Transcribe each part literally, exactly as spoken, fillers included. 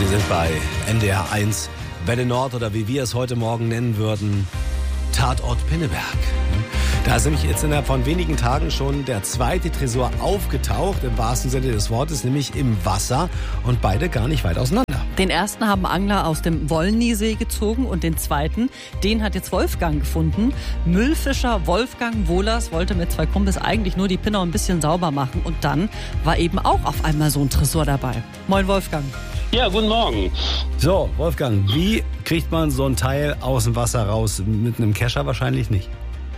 sind bei N D R eins Welle Nord oder wie wir es heute Morgen nennen würden, Tatort Pinneberg. Da ist nämlich jetzt innerhalb von wenigen Tagen schon der zweite Tresor aufgetaucht, im wahrsten Sinne des Wortes, nämlich im Wasser und beide gar nicht weit auseinander. Den ersten haben Angler aus dem Wollnisee gezogen und den zweiten, den hat jetzt Wolfgang gefunden. Müllfischer Wolfgang Wohlers wollte mit zwei Kumpels eigentlich nur die Pinnau ein bisschen sauber machen und dann war eben auch auf einmal so ein Tresor dabei. Moin Wolfgang. Ja, guten Morgen. So, Wolfgang, wie kriegt man so ein Teil aus dem Wasser raus? Mit einem Kescher wahrscheinlich nicht.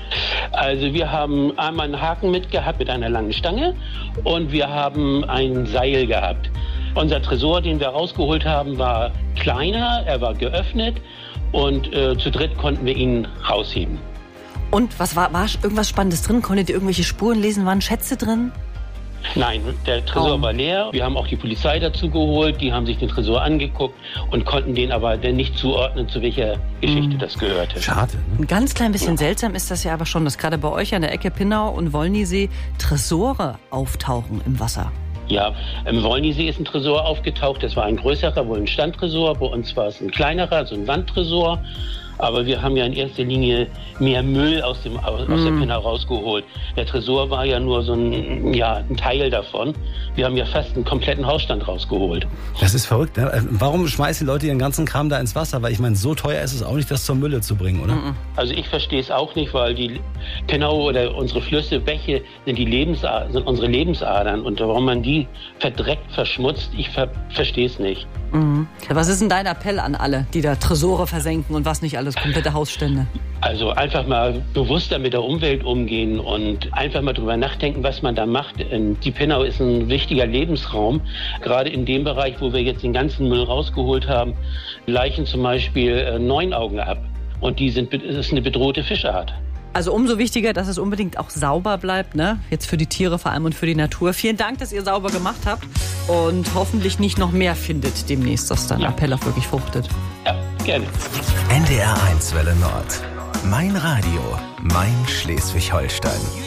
Also wir haben einmal einen Haken mitgehabt mit einer langen Stange und wir haben ein Seil gehabt. Unser Tresor, den wir rausgeholt haben, war kleiner, er war geöffnet und äh, zu dritt konnten wir ihn rausheben. Und was war, war irgendwas Spannendes drin? Konntet ihr irgendwelche Spuren lesen? Waren Schätze drin? Nein, der Tresor oh. war leer. Wir haben auch die Polizei dazu geholt, die haben sich den Tresor angeguckt und konnten den aber dann nicht zuordnen, zu welcher Geschichte mm. das gehörte. Schade. Ne? Ein ganz klein bisschen ja. seltsam ist das ja aber schon, dass gerade bei euch an der Ecke Pinnau und Wollnisee Tresore auftauchen im Wasser. Ja, im Wollnisee ist ein Tresor aufgetaucht, das war ein größerer, wohl ein Standtresor. Bei uns war es ein kleinerer, also ein Wandtresor. Aber wir haben ja in erster Linie mehr Müll aus, dem, aus mm. der Pinnau rausgeholt. Der Tresor war ja nur so ein, ja, ein Teil davon. Wir haben ja fast einen kompletten Hausstand rausgeholt. Das ist verrückt, ne? Warum schmeißen die Leute ihren ganzen Kram da ins Wasser? Weil ich meine, so teuer ist es auch nicht, das zur Mülle zu bringen, oder? Mm. Also ich verstehe es auch nicht, weil die Pinnau oder unsere Flüsse, Bäche sind, die Lebensadern, sind unsere Lebensadern. Und warum man die verdreckt, verschmutzt, ich ver verstehe es nicht. Mhm. Was ist denn dein Appell an alle, die da Tresore versenken und was nicht alles, komplette Hausstände? Also einfach mal bewusster mit der Umwelt umgehen und einfach mal drüber nachdenken, was man da macht. Die Pinnau ist ein wichtiger Lebensraum, gerade in dem Bereich, wo wir jetzt den ganzen Müll rausgeholt haben, Leichen zum Beispiel Neunaugen ab und die sind, das ist eine bedrohte Fischart. Also umso wichtiger, dass es unbedingt auch sauber bleibt, ne? Jetzt für die Tiere vor allem und für die Natur. Vielen Dank, dass ihr sauber gemacht habt und hoffentlich nicht noch mehr findet demnächst, dass dein ja. Appell auch wirklich fruchtet. Ja, gerne. N D R eins Welle Nord. Mein Radio, mein Schleswig-Holstein.